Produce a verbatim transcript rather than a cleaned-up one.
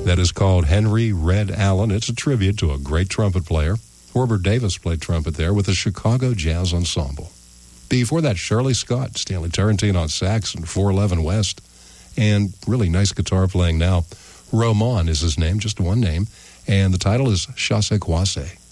that is called Henry Red Allen. It's a tribute to a great trumpet player. Herbert Davis played trumpet there with the Chicago Jazz Ensemble. Before that, Shirley Scott, Stanley Turrentine on sax and four eleven West, and really nice guitar playing now. Roman is his name, just one name, and the title is Chassé Croisé.